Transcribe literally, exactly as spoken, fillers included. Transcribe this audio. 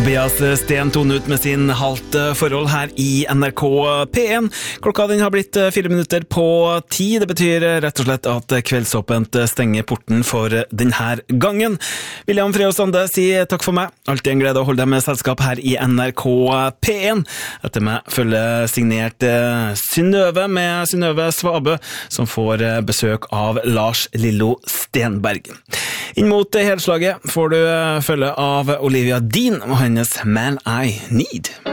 Tobias Sten tone ut med sin halvt forhold her i N R K P en. Klokka den har blitt fire minutter på ti. Det betyr rett og slett at Kveldsåpent stenger porten for denne gangen. William Freo Sande sier takk for meg. Alltid en glede å holde deg med selskap her i N R K P en. Etter meg følger signert Synnøve med Synnøve Svabø, som får besøk av Lars Lillo Stenberg. Inn mot helslaget får du følge av Olivia Dean og hennes Man I Need.